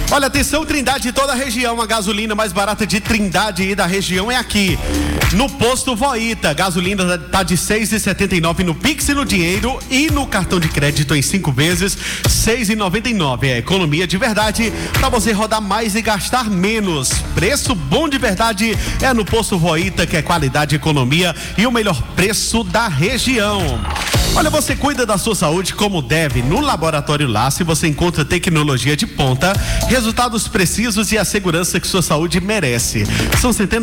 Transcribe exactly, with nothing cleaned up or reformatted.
Olha, atenção, Trindade e toda a região. A gasolina mais barata de Trindade e da região é aqui, no Posto Voita. Gasolina tá de seis e setenta e nove no Pix e no dinheiro, e no cartão de crédito em cinco vezes, seis e noventa e nove. É economia de verdade para você rodar mais e gastar menos. Preço bom de verdade é no Posto Voita, que é qualidade, economia e o melhor preço da região. Olha, você cuida da sua saúde como deve. No Laboratório Lace você encontra tecnologia de ponta, resultados precisos e a segurança que sua saúde merece. São centenas